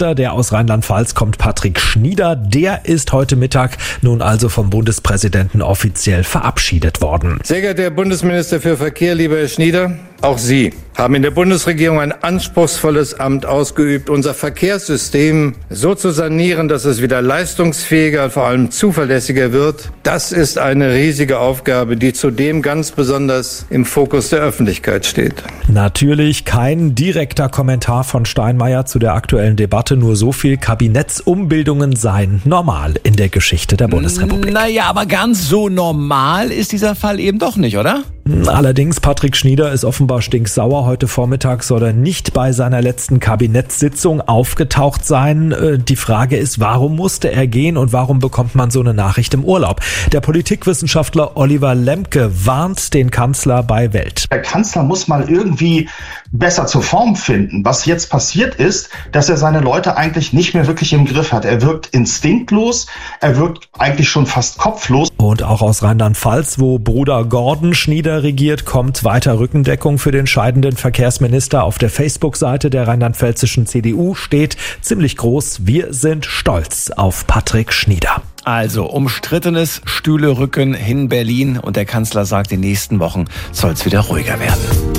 Der aus Rheinland-Pfalz kommt Patrick Schnieder. Der ist heute Mittag nun also vom Bundespräsidenten offiziell verabschiedet worden. Sehr geehrter Herr Bundesminister für Verkehr, lieber Herr Schnieder, auch Sie haben in der Bundesregierung ein anspruchsvolles Amt ausgeübt, unser Verkehrssystem so zu sanieren, dass es wieder leistungsfähiger und vor allem zuverlässiger wird. Das ist eine riesige Aufgabe, die zudem ganz besonders im Fokus der Öffentlichkeit steht. Natürlich kein direkter Kommentar von Steinmeier zu der aktuellen Debatte, nur so viel: Kabinettsumbildungen seien normal in der Geschichte der Bundesrepublik. Naja, aber ganz so normal ist dieser Fall eben doch nicht, oder? Allerdings, Patrick Schnieder ist offenbar stinksauer. Heute Vormittag soll er nicht bei seiner letzten Kabinettssitzung aufgetaucht sein. Die Frage ist, warum musste er gehen und warum bekommt man so eine Nachricht im Urlaub? Der Politikwissenschaftler Oliver Lemke warnt den Kanzler bei Welt. Der Kanzler muss mal irgendwie besser zur Form finden. Was jetzt passiert ist, dass er seine Leute eigentlich nicht mehr wirklich im Griff hat. Er wirkt instinktlos, er wirkt eigentlich schon fast kopflos. Und auch aus Rheinland-Pfalz, wo Bruder Gordon Schnieder regiert, kommt weiter Rückendeckung für den scheidenden Verkehrsminister. Auf der Facebook-Seite der rheinland-pfälzischen CDU steht ziemlich groß: Wir sind stolz auf Patrick Schnieder. Also umstrittenes Stühlerücken in Berlin und der Kanzler sagt, die nächsten Wochen soll es wieder ruhiger werden.